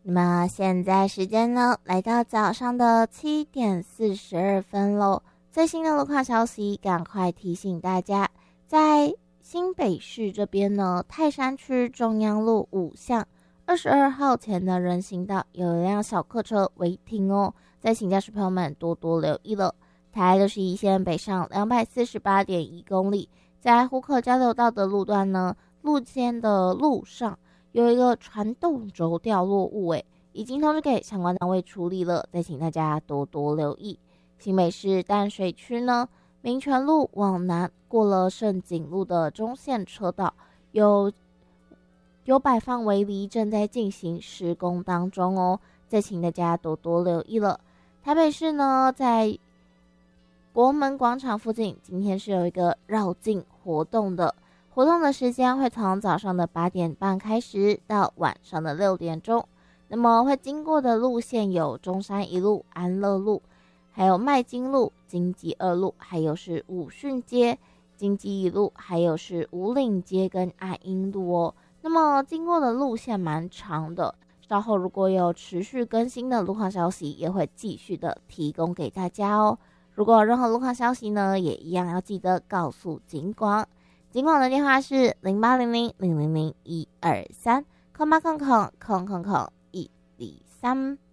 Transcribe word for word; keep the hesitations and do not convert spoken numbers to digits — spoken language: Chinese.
那么现在时间呢，来到早上的七点四十二分喽。最新的路况消息，赶快提醒大家，在新北市这边呢，泰山区中央路五巷二十二号前的人行道有一辆小客车违停哦，再请驾驶朋友们多多留意了。台六十一线北上两百四十八点一公里，在湖口交流道的路段呢，路肩的路上有一个传动轴掉落物，诶，已经通知给相关单位处理了，再请大家多多留意。新北市淡水区呢，民权路往南过了盛景路的中线车道，有有摆放围篱正在进行施工当中哦，再请大家多多留意了。台北市呢，在国门广场附近，今天是有一个绕境活动的，活动的时间会从早上的八点半开始到晚上的六点钟。那么会经过的路线有中山一路、安乐路，还有麦金路、经济二路，还有是武训街、经济一路，还有是五岭街跟爱英路哦。那么经过的路线蛮长的，稍后如果有持续更新的路况消息，也会继续的提供给大家哦。如果有任何路况消息呢，也一样要记得告诉警广。警广的电话是零八零零零零零一二三，空八空空空空空一零三。